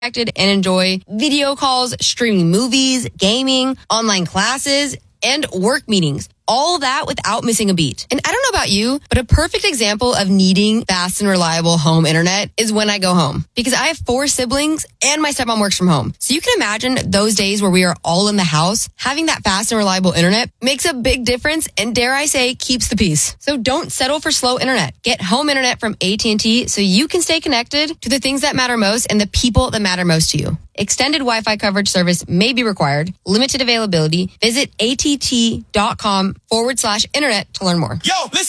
connected and enjoy video calls, streaming movies, gaming, online classes, and work meetings. All that without missing a beat. And I don't know about you, but a perfect example of needing fast and reliable home internet is when I go home. Because I have 4 siblings and my stepmom works from home. So you can imagine those days where we are all in the house, having that fast and reliable internet makes a big difference and, dare I say, keeps the peace. So don't settle for slow internet. Get home internet from AT&T so you can stay connected to the things that matter most and the people that matter most to you. Extended Wi-Fi coverage service may be required. Limited availability. Visit att.com/internet to learn more. Yo, listen.